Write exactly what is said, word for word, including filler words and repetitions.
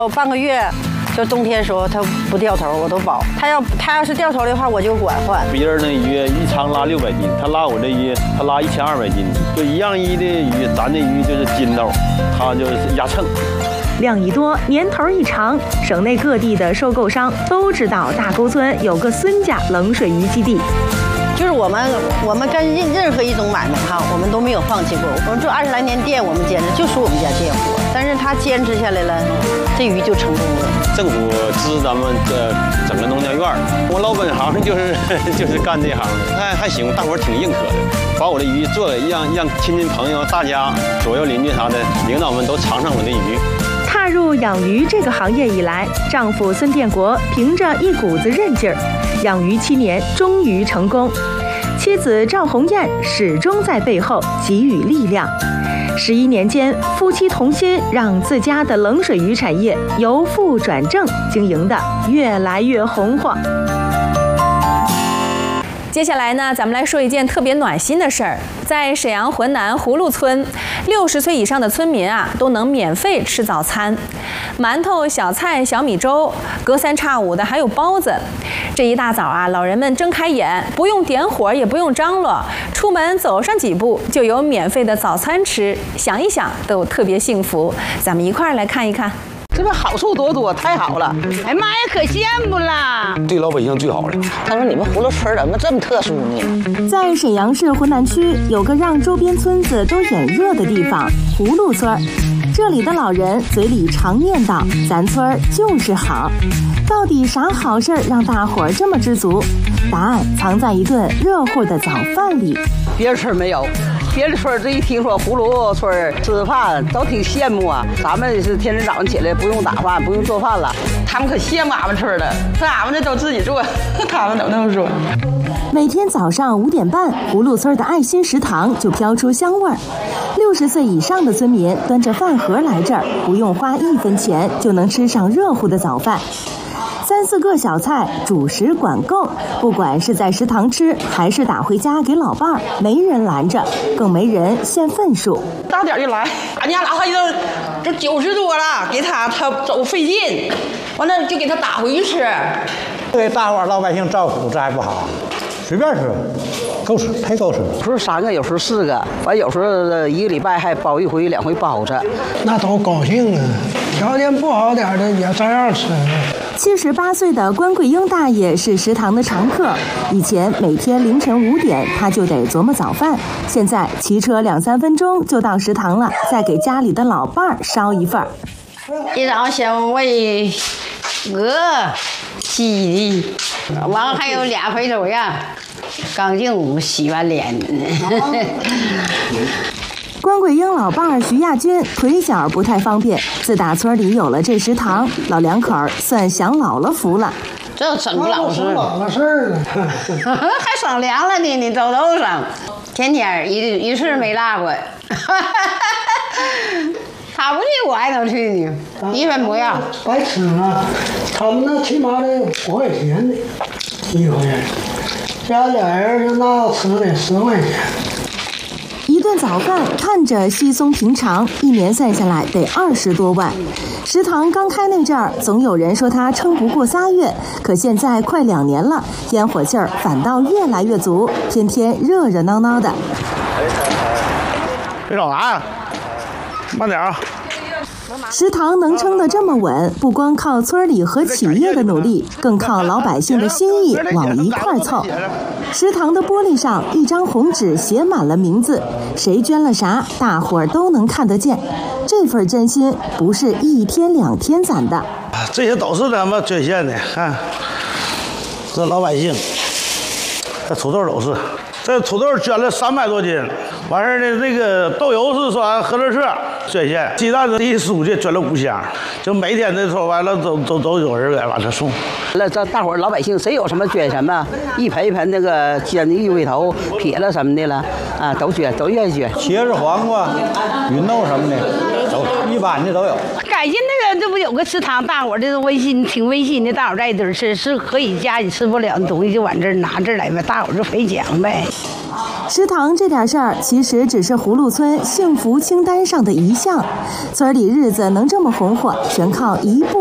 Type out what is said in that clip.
半个月，就冬天时候它不掉头，我都保。它要它要是掉头的话，我就管换。 别人的鱼一仓拉六百斤，他拉我这鱼，他拉一千二百斤，就一样一的鱼，咱的鱼就是筋斗，他就是压秤。 量一多，年头一长，省内各地的收购商都知道大沟村有个孙家冷水鱼基地。 就是我们我们干任任何一种买卖哈，我们都没有放弃过。我们做二十来年店，我们坚持就属我们家这活，但是他坚持下来了，这鱼就成功了。 政府支持咱们这整个农家院，我老本行就是就是干这行的，还还行，大伙儿挺认可的，把我的鱼做了，让让亲戚朋友、大家、左右邻居啥的领导们都尝尝我的鱼。 踏入养鱼这个行业以来，丈夫孙殿国凭着一股子韧劲儿，养鱼七年终于成功。妻子赵红艳始终在背后给予力量。十一年间，夫妻同心，让自家的冷水鱼产业由负转正，经营的越来越红火。 接下来呢，咱们来说一件特别暖心的事儿。在沈阳浑南葫芦村，六十岁以上的村民啊，都能免费吃早餐，馒头、小菜、小米粥，隔三差五的还有包子。这一大早啊，老人们睁开眼，不用点火，也不用张罗，出门走上几步就有免费的早餐吃，想一想都特别幸福。咱们一块儿来看一看。 这不好处多多，太好了！哎妈呀，可羡慕了！ 对老百姓最好了。 他说：“你们葫芦村怎么这么特殊呢？” 在沈阳市浑南区有个让周边村子都眼热的地方——葫芦村。这里的老人嘴里常念叨：“咱村儿就是好。”到底啥好事儿让大伙儿这么知足？答案藏在一顿热乎的早饭里。 别的村没有。别的村这一听说葫芦村吃饭都挺羡慕啊，咱们是天天早上起来不用打饭，不用做饭了，他们可羡慕俺们村了，说俺们这都自己做，他们都那么说。 每天早上五点半，葫芦村的爱心食堂就飘出香味儿。六十岁以上的村民端着饭盒来这儿，不用花一分钱就能吃上热乎的早饭。三四个小菜，主食管够，不管是在食堂吃，还是打回家给老伴儿，没人拦着，更没人限份数。 大点就来，俺家老汉子都九十多了，给他他走费劲，完了就给他打回去吃。 对大伙儿老百姓照顾，这还不好？随便吃，够吃，太够吃。 有时候三个，有时候四个，完有时候一个礼拜还包一回、两回包子。 那都高兴啊！条件不好点的也照样吃。 七十八岁的关桂英大爷是食堂的常客，以前每天凌晨五点他就得琢磨早饭，现在骑车两三分钟就到食堂了，再给家里的老伴儿烧一份儿。 一早先喂鹅、鸡，完还有俩肥肘呀。刚进屋洗完脸。 关桂英老伴儿徐亚军腿脚不太方便，自打村里有了这食堂，老两口儿算享老了福了。 这省不老实， 老了事儿了， 还省粮了呢，你都都省，天天一一次没落过。他不去，我还能去呢，一分不要。 白吃了，他们那起码得五块钱呢，一回，家俩人就那吃得十块钱。 一顿早饭看着稀松平常，一年算下来得二十多万。食堂刚开那阵儿，总有人说他撑不过仨月，可现在快两年了，烟火气儿反倒越来越足，天天热热闹闹的。 别找啥呀，慢点啊！ 食堂能撑得这么稳，不光靠村里和企业的努力，更靠老百姓的心意往一块凑。食堂的玻璃上一张红纸写满了名字，谁捐了啥，大伙儿都能看得见。这份真心不是一天两天攒的， 这些都是咱们捐献的，看，这老百姓，这土豆都是。这土豆捐了三百多斤，完事儿呢，那个豆油是说合作社捐献，鸡蛋的第一书记捐了五箱，就每天的说完了都都都有人来往这送。 那这大伙儿老百姓谁有什么捐什么，一盆一盆那个煎的玉米头、撇了什么的了啊，都捐，都愿意捐。 茄子、黄瓜、芸豆什么的都。 一般的都有。 改进那个，这不有个食堂，大伙儿这微信挺温馨的，大伙儿在一堆儿吃，是可以家里吃不了的东西就往这儿拿这儿来呗，大伙儿就分享呗。 食堂这点事儿，其实只是葫芦村幸福清单上的一项。村里日子能这么红火，全靠一步